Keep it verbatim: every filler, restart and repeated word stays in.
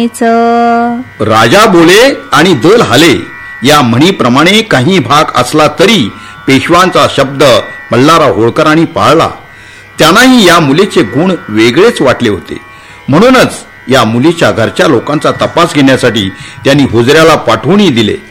राजा बोले आणि दल हाले या म्हणीप्रमाणे काही भाग असला तरी पेशवांचा शब्द मल्हारराव होळकरांनी पाळला. त्यांनाही या मुलीचे गुण वेगळेच वाटले होते. म्हणूनच या मुलीच्या घरच्या लोकांचा तपास घेण्यासाठी त्यांनी हुजऱ्याला पाठवूनही दिले.